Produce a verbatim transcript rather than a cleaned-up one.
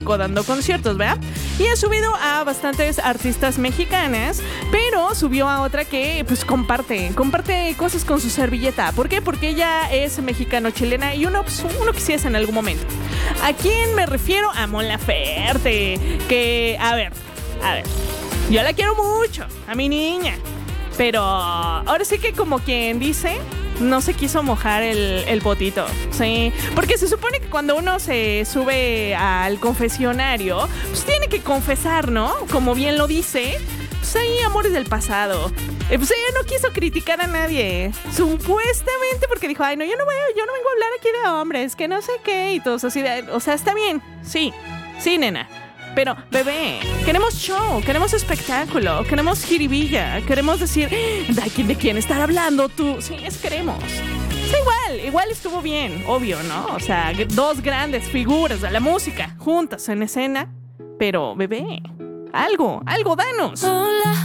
dando conciertos, ¿verdad? Y ha subido a bastantes artistas mexicanas, pero subió a otra que pues comparte, comparte cosas con su servilleta. ¿Por qué? Porque ella es mexicano-chilena y uno, pues, uno quisiese en algún momento. ¿A quién me refiero? A Mon Laferte, que, a ver, a ver, yo la quiero mucho, a mi niña, pero ahora sí que como quien dice, no se quiso mojar el, el potito, ¿sí? Porque se supone que cuando uno se sube al confesionario, pues tiene que confesar, ¿no? Como bien lo dice, pues hay amores del pasado. Eh, pues ella no quiso criticar a nadie, supuestamente porque dijo, ay, no, yo no, voy, yo no vengo a hablar aquí de hombres, que no sé qué, y todos así de, o sea, está bien, sí, sí, nena. Pero, bebé, queremos show, queremos espectáculo, queremos jiribilla, queremos decir, ¿de quién, de quién estar hablando tú? Sí, eso queremos. Sí, igual, igual estuvo bien, obvio, ¿no? O sea, dos grandes figuras de la música juntas en escena. Pero, bebé, algo, algo, danos. Hola.